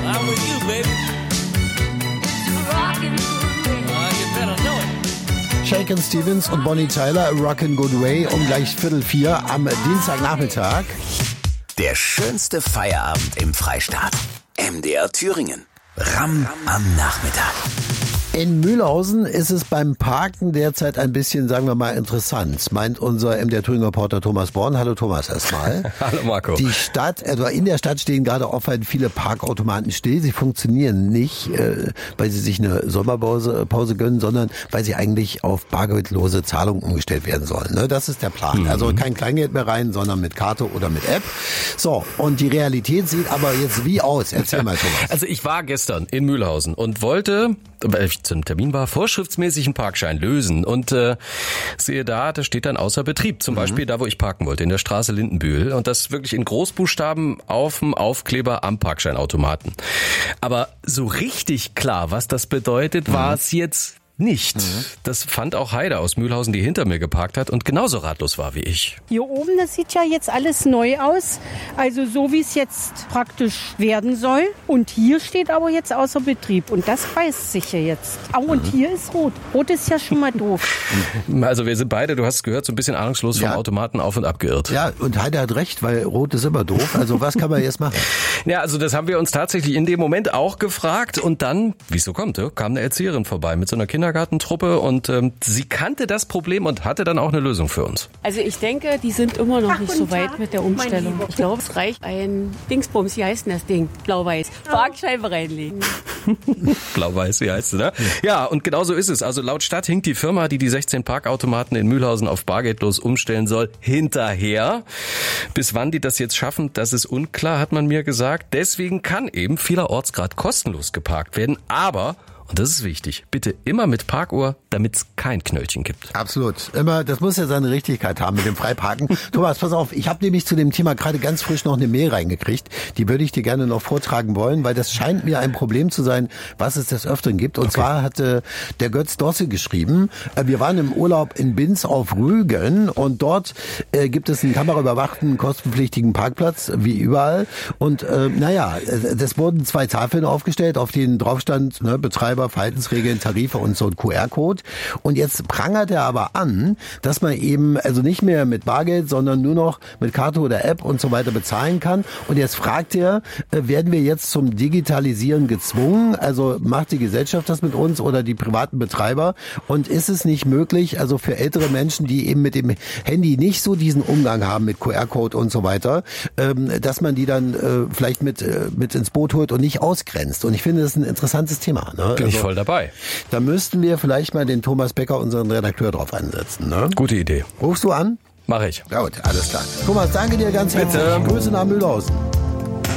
I'm with you, baby. You better know it. Shakin' Stevens und Bonnie Tyler, Rockin' Good Way, um gleich 3:45 am Dienstagnachmittag. Der schönste Feierabend im Freistaat. MDR Thüringen. Ram am Nachmittag. In Mühlhausen ist es beim Parken derzeit ein bisschen, sagen wir mal, interessant, meint unser MDR Thüringen-Reporter Thomas Born. Hallo Thomas erstmal. Hallo Marco. Die Stadt, in der Stadt stehen gerade offenbar viele Parkautomaten still. Sie funktionieren nicht, weil sie sich eine Sommerpause gönnen, sondern weil sie eigentlich auf bargeldlose Zahlungen umgestellt werden sollen. Ne? Das ist der Plan. Also kein Kleingeld mehr rein, sondern mit Karte oder mit App. So, und die Realität sieht aber jetzt wie aus? Erzähl mal, Thomas. Also ich war gestern in Mühlhausen und wollte, weil ich zum Termin war, vorschriftsmäßig einen Parkschein lösen und sehe da steht dann außer Betrieb. Zum Beispiel da, wo ich parken wollte, in der Straße Lindenbühl. Und das wirklich in Großbuchstaben auf dem Aufkleber am Parkscheinautomaten. Aber so richtig klar, was das bedeutet, war es jetzt nicht. Das fand auch Heide aus Mühlhausen, die hinter mir geparkt hat und genauso ratlos war wie ich. Hier oben, das sieht ja jetzt alles neu aus. Also so wie es jetzt praktisch werden soll. Und hier steht aber jetzt außer Betrieb. Und das beißt sich ja jetzt. Oh, und hier ist rot. Rot ist ja schon mal doof. Also wir sind beide, du hast es gehört, so ein bisschen ahnungslos vom Automaten auf und ab geirrt. Ja, und Heide hat recht, weil rot ist immer doof. Also was kann man jetzt machen? Ja, also das haben wir uns tatsächlich in dem Moment auch gefragt. Und dann, wie es so kommt, kam eine Erzieherin vorbei mit so einer Kindergartentruppe und sie kannte das Problem und hatte dann auch eine Lösung für uns. Also ich denke, die sind immer noch nicht so weit mit der Umstellung. Ich glaube, es reicht ein Dingsbums, wie heißt denn das Ding? Blau-Weiß. Parkscheibe reinlegen. Blau-Weiß, wie heißt es, ne? Ja, und genau so ist es. Also laut Stadt hinkt die Firma, die 16 Parkautomaten in Mühlhausen auf bargeldlos umstellen soll, hinterher. Bis wann die das jetzt schaffen, das ist unklar, hat man mir gesagt. Deswegen kann eben vielerorts gerade kostenlos geparkt werden. Aber, und das ist wichtig, bitte immer mit Parkuhr, damit es kein Knöllchen gibt. Absolut. Immer, das muss ja seine Richtigkeit haben mit dem Freiparken. Thomas, pass auf, ich habe nämlich zu dem Thema gerade ganz frisch noch eine Mail reingekriegt. Die würde ich dir gerne noch vortragen wollen, weil das scheint mir ein Problem zu sein, was es des Öfteren gibt. Und zwar hatte der Götz Dosse geschrieben, wir waren im Urlaub in Binz auf Rügen und dort gibt es einen kameraüberwachten, kostenpflichtigen Parkplatz, wie überall. Und das wurden 2 Tafeln aufgestellt, auf denen drauf stand, Betreiber, Verhaltensregeln, Tarife und so ein QR-Code. Und jetzt prangert er aber an, dass man eben also nicht mehr mit Bargeld, sondern nur noch mit Karte oder App und so weiter bezahlen kann. Und jetzt fragt er, werden wir jetzt zum Digitalisieren gezwungen? Also macht die Gesellschaft das mit uns oder die privaten Betreiber? Und ist es nicht möglich, also für ältere Menschen, die eben mit dem Handy nicht so diesen Umgang haben mit QR-Code und so weiter, dass man die dann vielleicht mit ins Boot holt und nicht ausgrenzt? Und ich finde, das ist ein interessantes Thema. Ne? Bin ich voll dabei. Da müssten wir vielleicht mal den Thomas Becker, unseren Redakteur, drauf ansetzen. Ne? Gute Idee. Rufst du an? Mach ich. Gut, alles klar. Thomas, danke dir ganz herzlich. Grüße nach Mühlhausen.